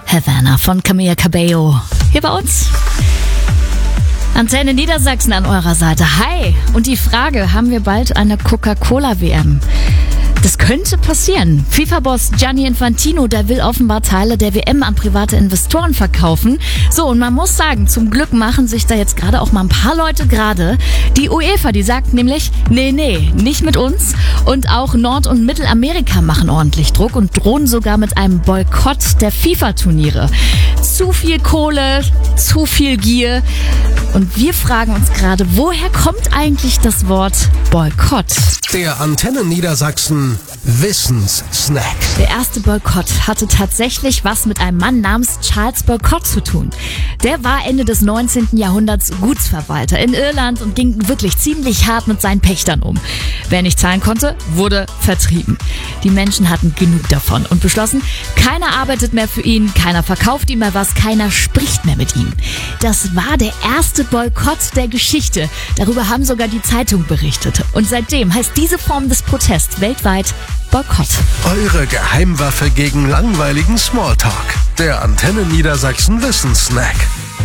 Havana von Camila Cabello. Hier bei uns. Antenne Niedersachsen an eurer Seite. Hi! Und die Frage, haben wir bald eine Coca-Cola-WM? Das könnte passieren. FIFA-Boss Gianni Infantino, der will offenbar Teile der WM an private Investoren verkaufen. So, und man muss sagen, zum Glück machen sich da jetzt gerade auch mal ein paar Leute gerade. Die UEFA, die sagt nämlich, nee, nicht mit uns. Und auch Nord- und Mittelamerika machen ordentlich Druck und drohen sogar mit einem Boykott der FIFA-Turniere. Zu viel Kohle, zu viel Gier. Und wir fragen uns gerade, woher kommt eigentlich das Wort Boykott? Der Antenne Niedersachsen Wissenssnack. Der erste Boykott hatte tatsächlich was mit einem Mann namens Charles Boycott zu tun. Der war Ende des 19. Jahrhunderts Gutsverwalter in Irland und ging wirklich ziemlich hart mit seinen Pächtern um. Wer nicht zahlen konnte, wurde vertrieben. Die Menschen hatten genug davon und beschlossen, keiner arbeitet mehr für ihn, keiner verkauft ihm mehr was, keiner spricht mehr mit ihm. Das war der erste Boykott der Geschichte. Darüber haben sogar die Zeitungen berichtet. Und seitdem heißt diese Form des Protests weltweit Boykott. Eure Geheimwaffe gegen langweiligen Smalltalk. Der Antenne Niedersachsen Wissenssnack.